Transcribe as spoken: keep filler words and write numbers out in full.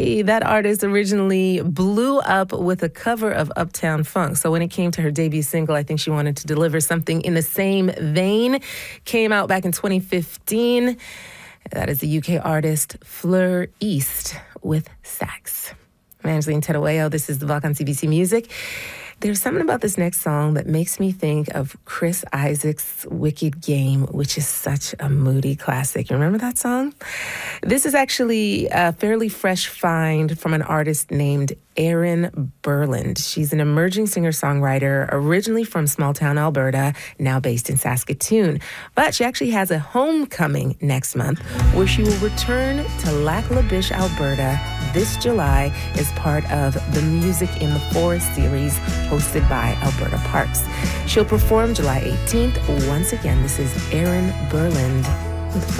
Actually, that artist originally blew up with a cover of Uptown Funk. So when it came to her debut single, I think she wanted to deliver something in the same vein. Came out back in twenty fifteen. That is the U K artist Fleur East with Sax. I'm Angeline Terueo. This is The Vault on C B C Music. There's something about this next song that makes me think of Chris Isaak's Wicked Game, which is such a moody classic. You remember that song? This is actually a fairly fresh find from an artist named Erin Berland. She's an emerging singer-songwriter, originally from small-town Alberta, now based in Saskatoon. But she actually has a homecoming next month where she will return to Lac La Biche, Alberta this July as part of the Music in the Forest series hosted by Alberta Parks. She'll perform July eighteenth. Once again, this is Erin Berland with